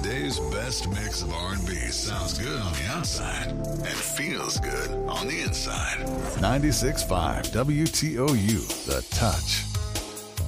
Today's best mix of R&B sounds good on the outside and feels good on the inside. 96.5 WTOU, The Touch.